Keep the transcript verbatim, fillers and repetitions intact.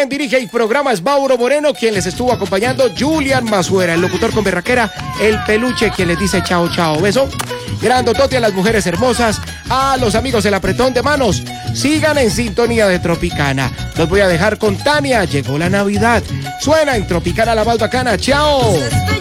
Quien dirige el programa es Mauro Moreno, quien les estuvo acompañando Julian Mazuera, el locutor con berraquera, el peluche, quien les dice chao, chao, beso. Grandotote a las mujeres hermosas, a los amigos del apretón de manos. Sigan en sintonía de Tropicana. Los voy a dejar con Tania. Llegó la Navidad. Suena en Tropicana la más bacana. Chao.